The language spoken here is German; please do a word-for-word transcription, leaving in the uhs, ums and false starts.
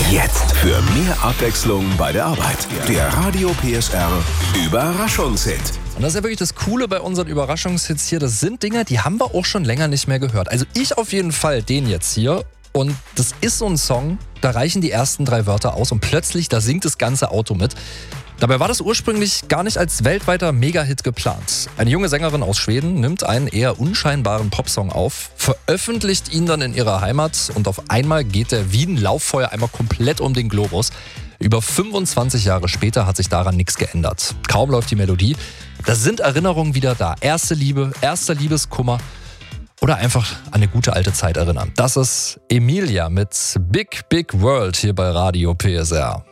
Jetzt für mehr Abwechslung bei der Arbeit. Der Radio P S R Überraschungshit. Und das ist ja wirklich das Coole bei unseren Überraschungshits hier. Das sind Dinger, die haben wir auch schon länger nicht mehr gehört. Also ich auf jeden Fall, den jetzt hier. Und das ist so ein Song, da reichen die ersten drei Wörter aus und plötzlich, da singt das ganze Auto mit. Dabei war das ursprünglich gar nicht als weltweiter Mega-Hit geplant. Eine junge Sängerin aus Schweden nimmt einen eher unscheinbaren Popsong auf, veröffentlicht ihn dann in ihrer Heimat und auf einmal geht der wie ein Lauffeuer einmal komplett um den Globus. Über fünfundzwanzig Jahre später hat sich daran nichts geändert. Kaum läuft die Melodie, da sind Erinnerungen wieder da. Erste Liebe, erster Liebeskummer oder einfach an eine gute alte Zeit erinnern. Das ist Emilia mit Big Big World hier bei Radio P S R.